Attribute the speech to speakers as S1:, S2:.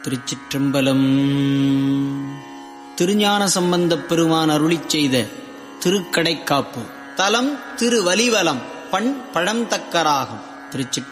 S1: திருச்சிற்றம்பலம். திருஞான சம்பந்தப் பெருமான் அருளிச் செய்த திருக்கடைக்காப்பு. தலம் திருவலிவலம். பண் பழந்தக்கராகும். திருச்சிற்றம்பலம்.